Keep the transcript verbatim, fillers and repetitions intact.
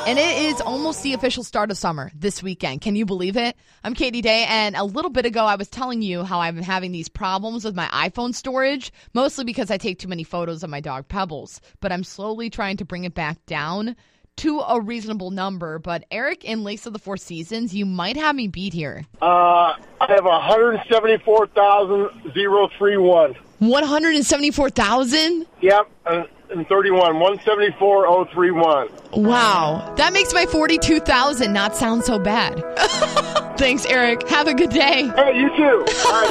And it is almost the official start of summer this weekend. Can you believe it? I'm Katie Day, and a little bit ago I was telling you how I've been having these problems with my iPhone storage, mostly because I take too many photos of my dog Pebbles. But I'm slowly trying to bring it back down to a reasonable number. But Eric, in Lakes of the Four Seasons, you might have me beat here. Uh, I have one hundred seventy-four thousand thirty-one. one hundred seventy-four thousand? Yep, and, and thirty-one. one hundred seventy-four thousand thirty-one. Wow. That makes my forty-two thousand not sound so bad. Thanks, Eric. Have a good day. Hey, you too. All right.